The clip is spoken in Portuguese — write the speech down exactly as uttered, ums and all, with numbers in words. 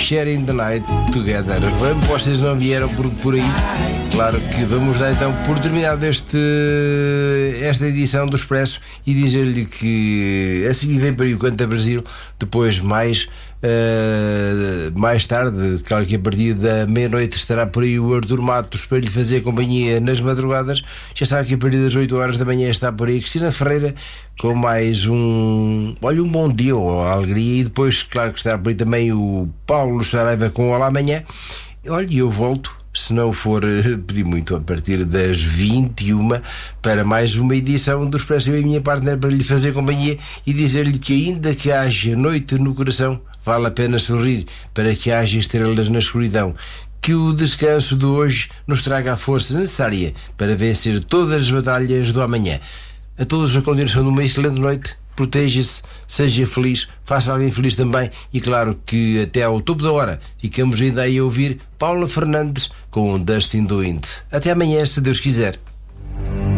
Sharing the Night Together. Vamos, vocês não vieram por, por aí. Claro que vamos dar então por terminado este, esta edição do Expresso e dizer-lhe que assim vem para aí o Canta Brasil. Depois mais uh, mais tarde, claro que a partir da meia-noite estará por aí o Artur Matos para lhe fazer companhia nas madrugadas. Já sabe que a partir das oito horas da manhã está por aí Cristina Ferreira com mais um, olha, um bom dia ou alegria. E depois, claro que estará por aí também o Paulo Saraiva com Olá Amanhã. Olha, eu volto, se não for pedir muito, a partir das vinte e uma para mais uma edição do Expresso. Eu e a minha partner para lhe fazer companhia e dizer-lhe que ainda que haja noite no coração, vale a pena sorrir para que haja estrelas na escuridão. Que o descanso de hoje nos traga a força necessária para vencer todas as batalhas do amanhã. A todos a continuação de uma excelente noite. Proteja-se, seja feliz, faça alguém feliz também. E claro que até ao topo da hora ficamos ainda aí a ouvir Paula Fernandes com Dustin Doing. Até amanhã, se Deus quiser.